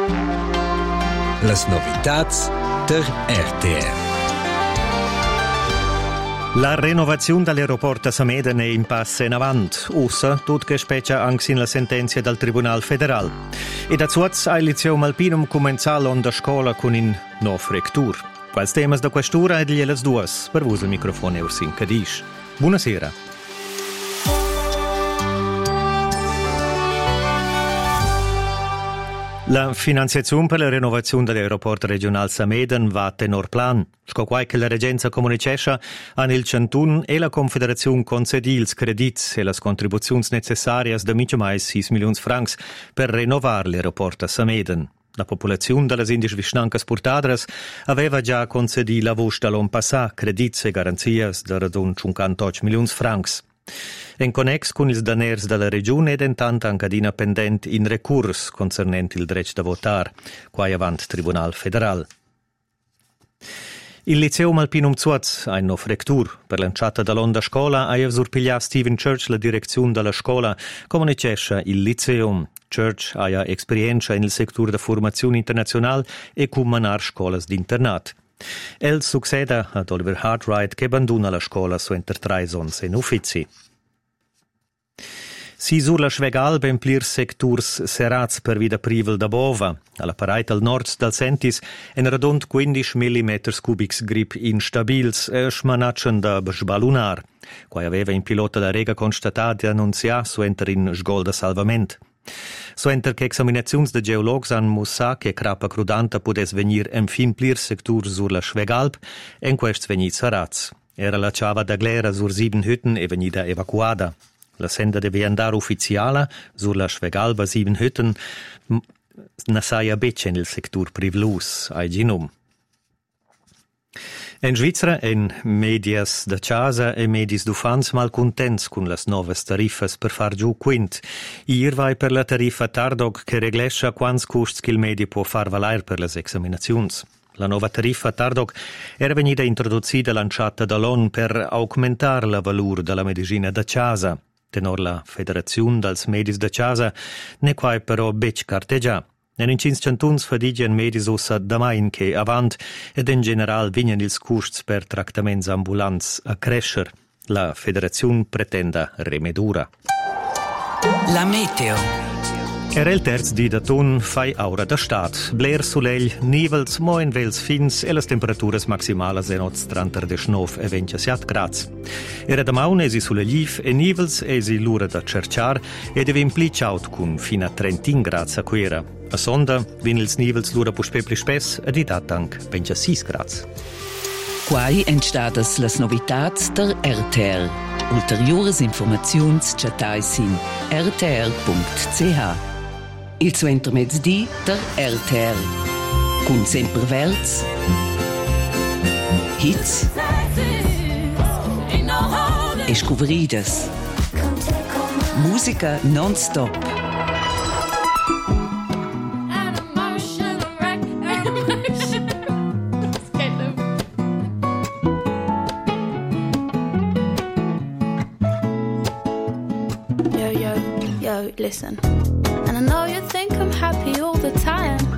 Las novitats der RTR. La renovazione dell'aeroporto a Sameden è in passo in avanti, ussa tut che speccia anche in la sentenza del Tribunal Federal. E da zuaz ha il liceo Malpinum cominciato la scuola con in nuova rectur. Quals temas da questura ed gliele due, per voi il microfono è Ursin Cadish. Buonasera. La finanziazione per la renovazione dell'aeroporto regionale Sameden va a tenor plan. Scoquai che la Regenza Comunicescia hanno il Centun e la Confederazione concedì ils credits e le contribuzioni necessarie da mica mai 6 milioni francs per rinnovare l'aeroporto a Sameden. La popolazione delle indici vicinanche portadras aveva già concedì la voce l'anno passato credits e garanzie da radun 58 milioni francs. En connex con ils daners della regione ed intanto ancadina pendent in recurs concernente il dretto da votar, quai avant Tribunal Federal. Il liceo Malpinum Zuaz ha in nuova rectur. Per l'enciata dall'onda scuola ha usurpigliato Steven Church la direzione della scuola, come necessa il liceo. Church ha esperienza nel settore della formazione internazionale e con manar scuolas d'internat. El succeda ad Oliver Hartwright che abbandona la scuola su intertraisons en uffizi. Si sur la Schwegal ben plir secturs serats per vida privel da bova. Alla pareit al nord dal Sentis en radont 15 mm cubics grip instabils e schmanatschen da besbalunar, quai aveva in pilota la rega constatat e annunzià su enter in sgol da salvament. Su enter che examinaziuns de geologs han mussà che crapa crudanta pudes venir en fin plir sectur sur la Schwegalp en quests venit serats. Era la ciava da glera sur 7 hütten e venida evacuada. La senda deve andare ufficiale sulla Schwegalba 7 hütten nasaia becce nel sector privlus ai ginum. In Svizzera en medias da casa e medis d'ufans malcontents con las novas tariffas per far giù quint. Ir vai per la tariffa Tardog che reglescia quants costs che il medi può far valer per las examinaziuns. La nuova tariffa Tardog era venuta introdotta lanciata dall'ONU per aumentare la valore della medicina da casa. Tenor la Federazione dels Medis da casa ne quai però bec carteggia. En in 500 fadigian medis ussa damain che avant ed in general vignen ils costs per trattaments ambulants a crescer. La Federazione pretenda remedura. La meteo. Era il terzo di d'autunn fai aura da stat. Bler sulegl, nivels, moin vels fins e las temperaturas maximalas en 39 e 27 grads. Era da maun esi sulle liv e nivels esi l'ura da cerciar e deve impliciaut cun fino a 30 grads a quera. A sonda vin ils nivels l'ura puspepli spess ed i tank 26 grads. Quai entstadas las novitats der RTR. Ulteriores informaziuns chatais in rtr.ch. Il suo intermezzi der RTR. Con sempre verts, hits e scuveridas. Musica non-stop. Yo, listen. And I know you think I'm happy all the time,